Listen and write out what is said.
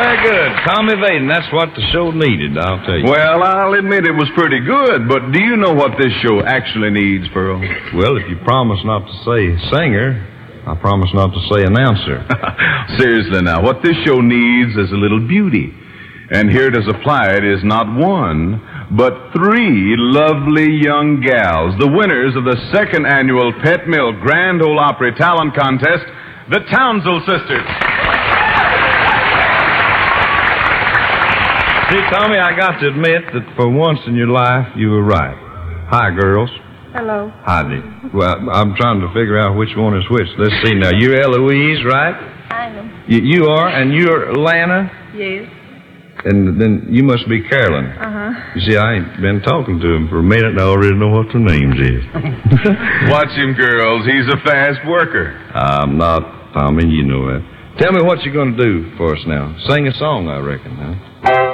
Very good. Tommy Vaden, that's what the show needed, I'll tell you. Well, I'll admit it was pretty good, but do you know what this show actually needs, Pearl? Well, if you promise not to say singer, I promise not to say announcer. Seriously now, what this show needs is a little beauty. And here to supply it is not one, but 3 lovely young gals, the winners of the 2nd annual Pet Mill Grand Ole Opry Talent Contest, the Townsend Sisters. See, Tommy, I got to admit that for once in your life, you were right. Hi, girls. Hello. Howdy. Well, I'm trying to figure out which one is which. Let's see now. You're Eloise, right? I am. You are, and you're Lana? Yes. And then you must be Carolyn. Uh-huh. You see, I ain't been talking to him for a minute, and I already know what their names is. Watch him, girls. He's a fast worker. I'm not, Tommy, you know that. Tell me what you're going to do for us now. Sing a song, I reckon, huh?